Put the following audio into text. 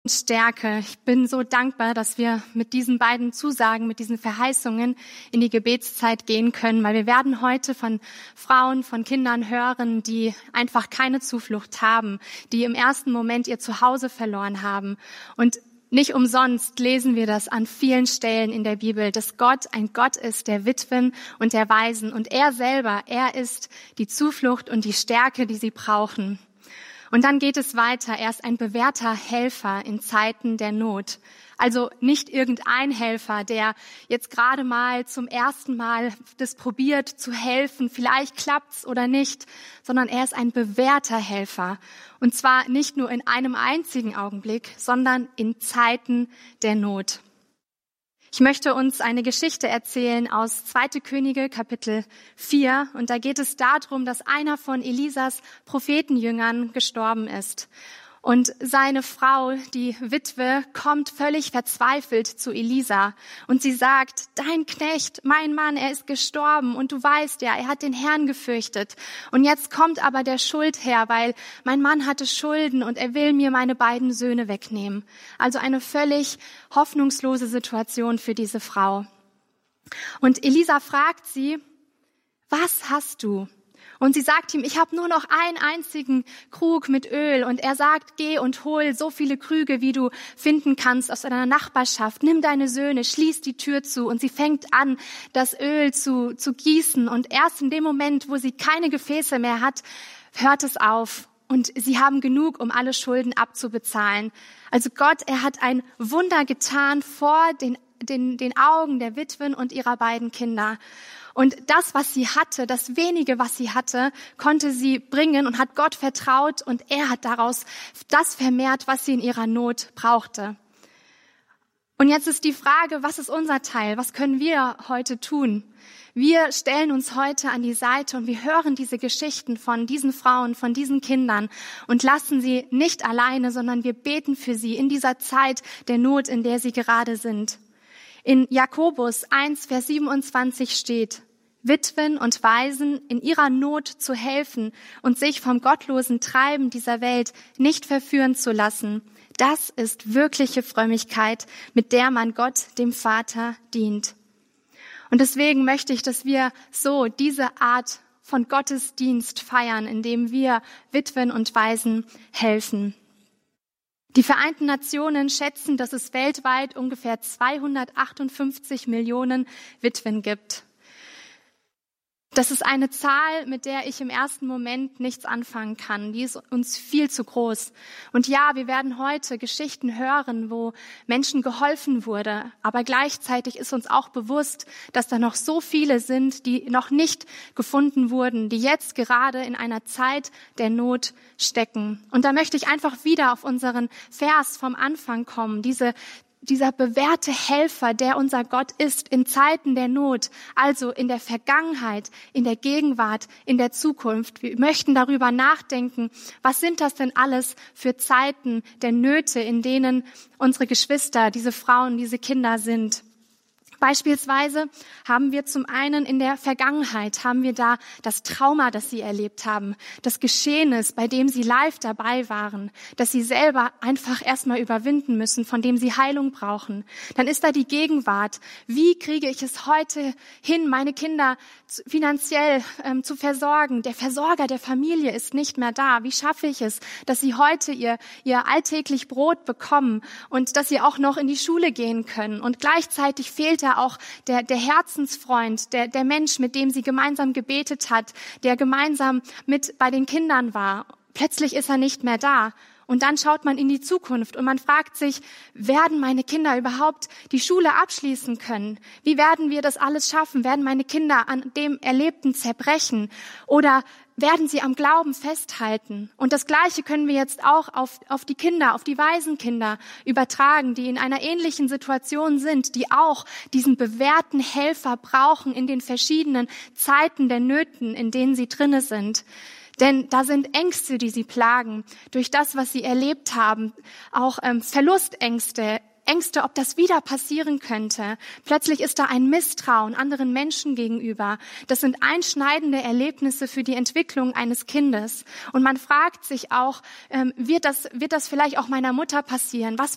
Stärke. Ich bin so dankbar, dass wir mit diesen beiden Zusagen, mit diesen Verheißungen in die Gebetszeit gehen können, weil wir werden heute von Frauen, von Kindern hören, die einfach keine Zuflucht haben, die im ersten Moment ihr Zuhause verloren haben. Und nicht umsonst lesen wir das an vielen Stellen in der Bibel, dass Gott ein Gott ist der Witwen und der Waisen. Und er selber, er ist die Zuflucht und die Stärke, die sie brauchen. Und dann geht es weiter. Er ist ein bewährter Helfer in Zeiten der Not. Also nicht irgendein Helfer, der jetzt gerade mal zum ersten Mal das probiert zu helfen. Vielleicht klappt's oder nicht, sondern er ist ein bewährter Helfer. Und zwar nicht nur in einem einzigen Augenblick, sondern in Zeiten der Not. Ich möchte uns eine Geschichte erzählen aus 2. Könige, Kapitel 4. Und da geht es darum, dass einer von Elisas Prophetenjüngern gestorben ist. Und seine Frau, die Witwe, kommt völlig verzweifelt zu Elisa. Und sie sagt, dein Knecht, mein Mann, er ist gestorben. Und du weißt ja, er hat den Herrn gefürchtet. Und jetzt kommt aber der Schuldherr, weil mein Mann hatte Schulden und er will mir meine beiden Söhne wegnehmen. Also eine völlig hoffnungslose Situation für diese Frau. Und Elisa fragt sie, was hast du? Und sie sagt ihm, ich habe nur noch einen einzigen Krug mit Öl. Und er sagt, geh und hol so viele Krüge, wie du finden kannst aus deiner Nachbarschaft. Nimm deine Söhne, schließ die Tür zu. Und sie fängt an, das Öl zu gießen. Und erst in dem Moment, wo sie keine Gefäße mehr hat, hört es auf. Und sie haben genug, um alle Schulden abzubezahlen. Also Gott, er hat ein Wunder getan vor den Augen der Witwen und ihrer beiden Kinder. Und das, was sie hatte, das wenige, was sie hatte, konnte sie bringen und hat Gott vertraut und er hat daraus das vermehrt, was sie in ihrer Not brauchte. Und jetzt ist die Frage, was ist unser Teil? Was können wir heute tun? Wir stellen uns heute an die Seite und wir hören diese Geschichten von diesen Frauen, von diesen Kindern und lassen sie nicht alleine, sondern wir beten für sie in dieser Zeit der Not, in der sie gerade sind. In Jakobus 1, Vers 27 steht, Witwen und Waisen in ihrer Not zu helfen und sich vom gottlosen Treiben dieser Welt nicht verführen zu lassen. Das ist wirkliche Frömmigkeit, mit der man Gott, dem Vater, dient. Und deswegen möchte ich, dass wir so diese Art von Gottesdienst feiern, indem wir Witwen und Waisen helfen. Die Vereinten Nationen schätzen, dass es weltweit ungefähr 258 Millionen Witwen gibt. Das ist eine Zahl, mit der ich im ersten Moment nichts anfangen kann. Die ist uns viel zu groß. Und ja, wir werden heute Geschichten hören, wo Menschen geholfen wurde. Aber gleichzeitig ist uns auch bewusst, dass da noch so viele sind, die noch nicht gefunden wurden, die jetzt gerade in einer Zeit der Not stecken. Und da möchte ich einfach wieder auf unseren Vers vom Anfang kommen. Dieser bewährte Helfer, der unser Gott ist in Zeiten der Not, also in der Vergangenheit, in der Gegenwart, in der Zukunft. Wir möchten darüber nachdenken, was sind das denn alles für Zeiten der Nöte, in denen unsere Geschwister, diese Frauen, diese Kinder sind. Beispielsweise haben wir zum einen in der Vergangenheit, haben wir da das Trauma, das sie erlebt haben, das Geschehnis, bei dem sie live dabei waren, dass sie selber einfach erstmal überwinden müssen, von dem sie Heilung brauchen. Dann ist da die Gegenwart. Wie kriege ich es heute hin, meine Kinder finanziell zu versorgen? Der Versorger der Familie ist nicht mehr da. Wie schaffe ich es, dass sie heute ihr alltäglich Brot bekommen und dass sie auch noch in die Schule gehen können? Und gleichzeitig fehlt auch der Herzensfreund, der Mensch, mit dem sie gemeinsam gebetet hat, der gemeinsam mit bei den Kindern war. Plötzlich ist er nicht mehr da. Und dann schaut man in die Zukunft und man fragt sich, werden meine Kinder überhaupt die Schule abschließen können? Wie werden wir das alles schaffen? Werden meine Kinder an dem Erlebten zerbrechen? Oder werden sie am Glauben festhalten? Und das Gleiche können wir jetzt auch auf die Kinder, auf die Waisenkinder übertragen, die in einer ähnlichen Situation sind, die auch diesen bewährten Helfer brauchen in den verschiedenen Zeiten der Nöten, in denen sie drinne sind. Denn da sind Ängste, die sie plagen, durch das, was sie erlebt haben, auch Verlustängste, Ängste, ob das wieder passieren könnte. Plötzlich ist da ein Misstrauen anderen Menschen gegenüber. Das sind einschneidende Erlebnisse für die Entwicklung eines Kindes. Und man fragt sich auch, wird das vielleicht auch meiner Mutter passieren? Was